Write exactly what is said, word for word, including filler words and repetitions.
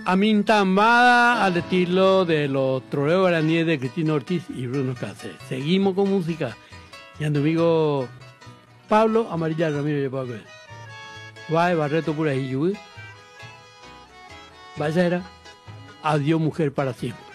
Amintambada al estilo de los troleos guaraníes de Cristina Ortiz y Bruno Cáceres. Seguimos con música. Y a tu amigo Pablo Amarilla Ramírez de Pablo. Va Barreto por ahí, vaya era. Adiós mujer para siempre.